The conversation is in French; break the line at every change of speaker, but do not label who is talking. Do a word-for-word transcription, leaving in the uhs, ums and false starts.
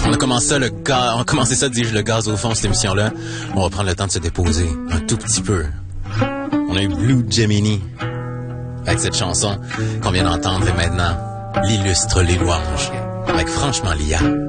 On a commencé ça, le gaz, on a commencé ça, dis-je, le gaz au fond, cette émission-là. On va prendre le temps de se déposer un tout petit peu. On a eu Blue Gemini avec cette chanson qu'on vient d'entendre et maintenant, l'illustre les louanges avec Franchement Lia.